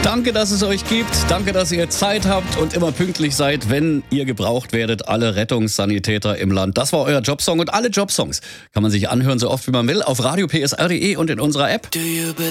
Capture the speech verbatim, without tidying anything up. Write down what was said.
Danke, dass es euch gibt. Danke, dass ihr Zeit habt und immer pünktlich seid, wenn ihr gebraucht werdet. Alle Rettungssanitäter im Land. Das war euer Jobsong und alle Jobsongs kann man sich anhören, so oft wie man will, auf radio p s r punkt d e und in unserer App.